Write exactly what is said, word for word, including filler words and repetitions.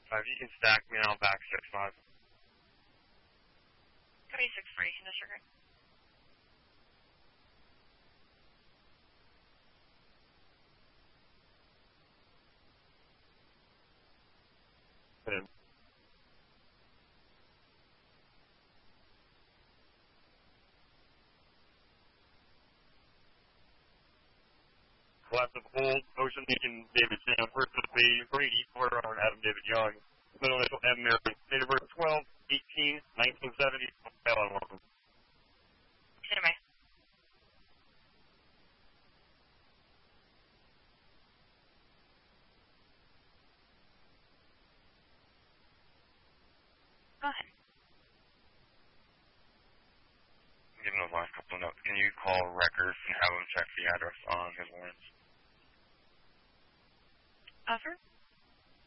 five. You can stack me now back six five. Copy six three, disregard. And Collapse of Old, Ocean Legion, David Sam, first of Bay, Brady, quarter hour, Adam David Young, middle initial M. Mary, date of birth twelve eighteen nineteen seventy, Alan Walker. Stand by. Go ahead. Given those last couple of notes, can you call records and have them check the address on his warrants? Offer?